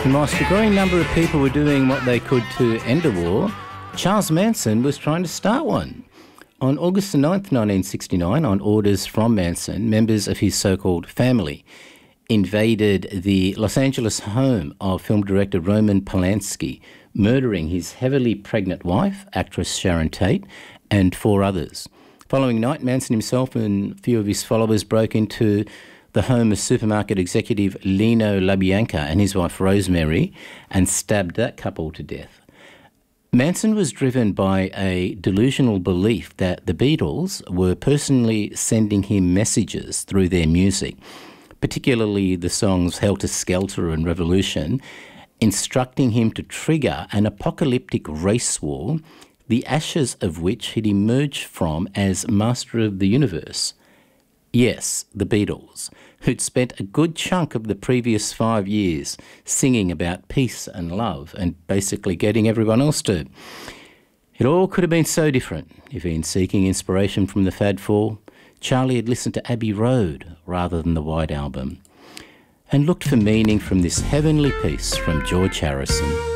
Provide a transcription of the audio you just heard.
Whilst a growing number of people were doing what they could to end a war, Charles Manson was trying to start one. On August 9th, 1969, on orders from Manson, members of his so-called family invaded the Los Angeles home of film director Roman Polanski, murdering his heavily pregnant wife, actress Sharon Tate, and 4 others. Following night, Manson himself and a few of his followers broke into the home of supermarket executive Lino LaBianca and his wife Rosemary and stabbed that couple to death. Manson was driven by a delusional belief that the Beatles were personally sending him messages through their music, particularly the songs Helter Skelter and Revolution, instructing him to trigger an apocalyptic race war, the ashes of which he'd emerged from as master of the universe. Yes, the Beatles, who'd spent a good chunk of the previous 5 years singing about peace and love and basically getting everyone else to. It all could have been so different if, in seeking inspiration from the Fab Four, Charlie had listened to Abbey Road rather than the White Album and looked for meaning from this heavenly piece from George Harrison.